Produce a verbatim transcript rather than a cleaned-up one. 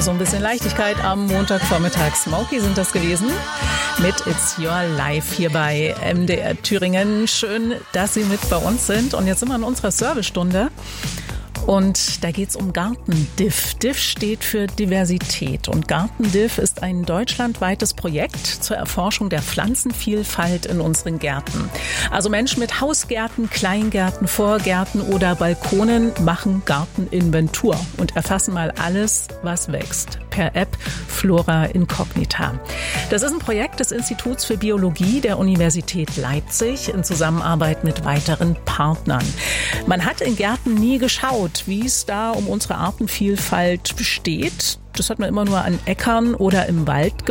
so ein bisschen Leichtigkeit am Montagvormittag. Smokey sind das gewesen mit It's Your Life hier bei M D R Thüringen. Schön, dass Sie mit bei uns sind. Und jetzt sind wir in unserer Servicestunde. Und da geht's um GartenDiff. Diff steht für Diversität. Und GartenDiff ist ein deutschlandweites Projekt zur Erforschung der Pflanzenvielfalt in unseren Gärten. Also Menschen mit Hausgärten, Kleingärten, Vorgärten oder Balkonen machen Garteninventur und erfassen mal alles, was wächst. Per App Flora Incognita. Das ist ein Projekt des Instituts für Biologie der Universität Leipzig in Zusammenarbeit mit weiteren Partnern. Man hat in Gärten nie geschaut, wie es da um unsere Artenvielfalt besteht. Das hat man immer nur an Äckern oder im Wald gemacht.